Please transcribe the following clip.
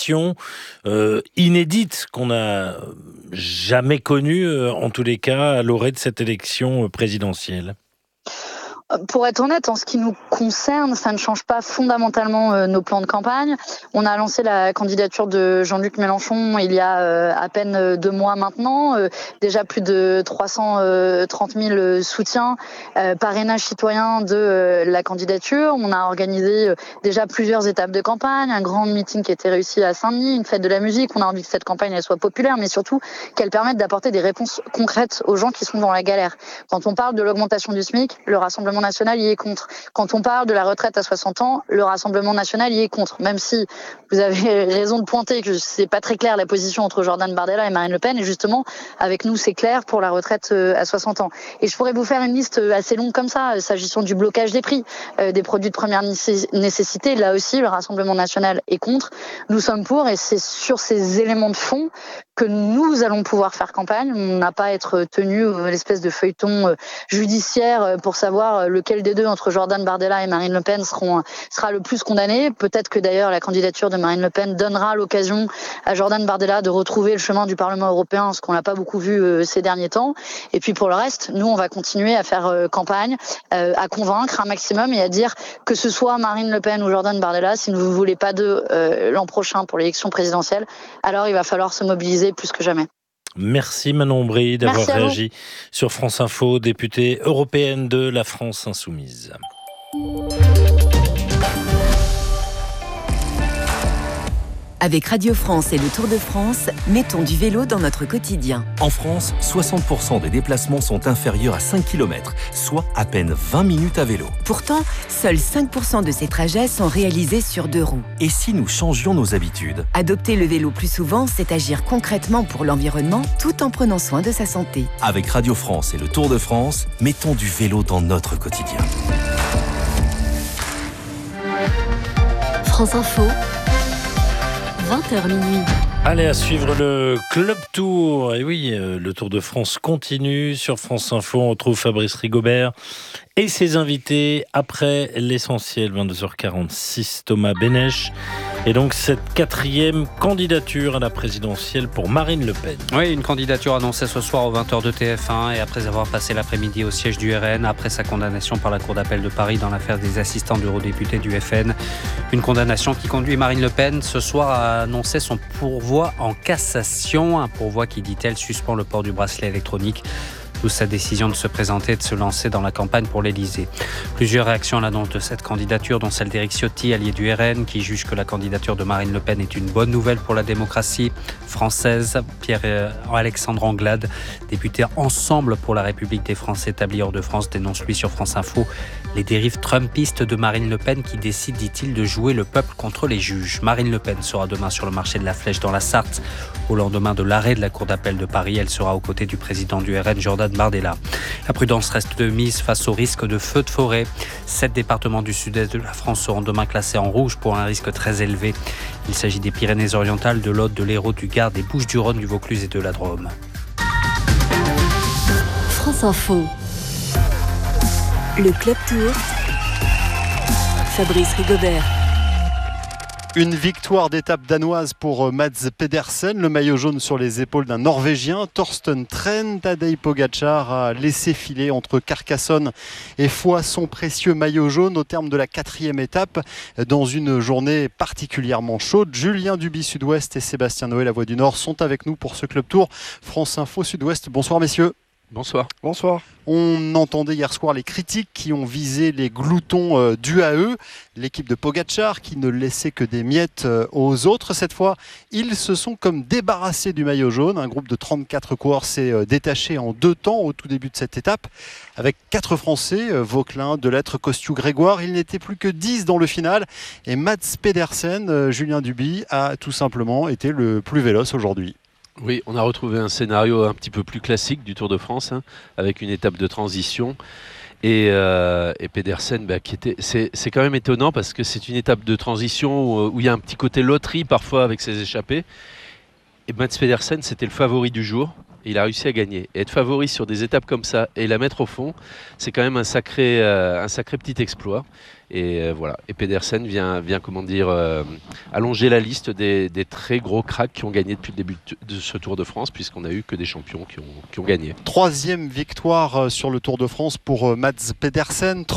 élection inédite qu'on n'a jamais connue, en tous les cas, à l'orée de cette élection présidentielle. Pour être honnête, en ce qui nous concerne, ça ne change pas fondamentalement nos plans de campagne. On a lancé la candidature de Jean-Luc Mélenchon il y a à peine 2 mois maintenant. Déjà plus de 330 000 soutiens, parrainage citoyen de la candidature. On a organisé déjà plusieurs étapes de campagne, un grand meeting qui a été réussi à Saint-Denis, une fête de la musique. On a envie que cette campagne elle soit populaire, mais surtout qu'elle permette d'apporter des réponses concrètes aux gens qui sont dans la galère. Quand on parle de l'augmentation du SMIC, le Rassemblement national y est contre. Quand on parle de la retraite à 60 ans, le Rassemblement national y est contre. Même si vous avez raison de pointer que c'est pas très clair la position entre Jordan Bardella et Marine Le Pen, et justement, avec nous, c'est clair pour la retraite à 60 ans. Et je pourrais vous faire une liste assez longue comme ça, s'agissant du blocage des prix, des produits de première nécessité. Là aussi, le Rassemblement national est contre. Nous sommes pour, et c'est sur ces éléments de fond que nous allons pouvoir faire campagne. On n'a pas à être tenu à l'espèce de feuilleton judiciaire pour savoir lequel des deux, entre Jordan Bardella et Marine Le Pen, sera le plus condamné. Peut-être que d'ailleurs la candidature de Marine Le Pen donnera l'occasion à Jordan Bardella de retrouver le chemin du Parlement européen, ce qu'on n'a pas beaucoup vu ces derniers temps. Et puis pour le reste, nous, on va continuer à faire campagne, à convaincre un maximum et à dire que ce soit Marine Le Pen ou Jordan Bardella, si vous ne voulez pas d'eux l'an prochain pour l'élection présidentielle, alors il va falloir se mobiliser plus que jamais. Merci Manon Bry d'avoir réagi sur France Info, députée européenne de la France Insoumise. Avec Radio France et le Tour de France, mettons du vélo dans notre quotidien. En France, 60% des déplacements sont inférieurs à 5 km, soit à peine 20 minutes à vélo. Pourtant, seuls 5% de ces trajets sont réalisés sur 2 roues. Et si nous changions nos habitudes ? Adopter le vélo plus souvent, c'est agir concrètement pour l'environnement tout en prenant soin de sa santé. Avec Radio France et le Tour de France, mettons du vélo dans notre quotidien. France Info, 20h minuit. Allez, à suivre le Club Tour. Et oui, le Tour de France continue. Sur France Info, on retrouve Fabrice Rigobert et ses invités après l'essentiel, 22h46, Thomas Benech. Et donc cette 4e candidature à la présidentielle pour Marine Le Pen. Oui, une candidature annoncée ce soir aux 20h de TF1 et après avoir passé l'après-midi au siège du RN, après sa condamnation par la Cour d'appel de Paris dans l'affaire des assistants d'eurodéputés du FN. Une condamnation qui conduit Marine Le Pen ce soir à annoncer son pourvoi en cassation. Un pourvoi qui, dit-elle, suspend le port du bracelet électronique. D'où sa décision de se présenter et de se lancer dans la campagne pour l'Élysée. Plusieurs réactions à l'annonce de cette candidature, dont celle d'Éric Ciotti, allié du RN, qui juge que la candidature de Marine Le Pen est une bonne nouvelle pour la démocratie française. Pierre-Alexandre Anglade, député Ensemble pour la République des Français établis hors de France, dénonce lui sur France Info les dérives trumpistes de Marine Le Pen qui décide, dit-il, de jouer le peuple contre les juges. Marine Le Pen sera demain sur le marché de la Flèche dans la Sarthe. Au lendemain de l'arrêt de la Cour d'appel de Paris, elle sera aux côtés du président du RN, Jordan Bardella. La prudence reste de mise face au risque de feux de forêt. 7 départements du sud-est de la France seront demain classés en rouge pour un risque très élevé. Il s'agit des Pyrénées-Orientales, de l'Aude, de l'Hérault, du Gard, des Bouches-du-Rhône, du Vaucluse et de la Drôme. France Info. Le Club Tour. Fabrice Rigobert. Une victoire d'étape danoise pour Mads Pedersen, le maillot jaune sur les épaules d'un Norvégien. Torsten Tren, Tadej Pogacar a laissé filer entre Carcassonne et Foix son précieux maillot jaune au terme de la 4e étape. Dans une journée particulièrement chaude, Julien Duby Sud-Ouest et Sébastien Noé, la Voix du Nord, sont avec nous pour ce Club Tour. France Info Sud-Ouest, bonsoir messieurs. Bonsoir. Bonsoir. On entendait hier soir les critiques qui ont visé les gloutons du AE, l'équipe de Pogacar qui ne laissait que des miettes aux autres. Cette fois, ils se sont comme débarrassés du maillot jaune. Un groupe de 34 coureurs s'est détaché en 2 temps au tout début de cette étape. Avec 4 Français, Vauquelin, Delettre, Costiu, Grégoire. Il n'était plus que 10 dans le final. Et Mads Pedersen, Julien Duby, a tout simplement été le plus véloce aujourd'hui. Oui, on a retrouvé un scénario un petit peu plus classique du Tour de France, avec une étape de transition. Et Pedersen, c'est quand même étonnant parce que c'est une étape de transition où il y a un petit côté loterie parfois avec ses échappées. Et Mads Pedersen, c'était le favori du jour. il a réussi à gagner. Et être favori sur des étapes comme ça et la mettre au fond, c'est quand même un sacré petit exploit. Et voilà. Et Pedersen vient comment dire, allonger la liste des très gros cracks qui ont gagné depuis le début de ce Tour de France, puisqu'on a eu que des champions qui ont gagné. 3e victoire sur le Tour de France pour Mads Pedersen.